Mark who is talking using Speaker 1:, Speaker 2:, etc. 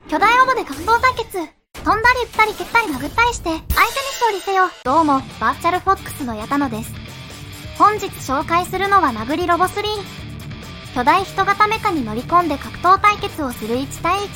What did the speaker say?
Speaker 1: 巨大オボで格闘対決。飛んだり撃ったり蹴ったり殴ったりして、相手に勝利せよ。どうも、バーチャルフォックスの矢田野です。本日紹介するのは殴りロボ3。巨大人型メカに乗り込んで格闘対決をする1対1。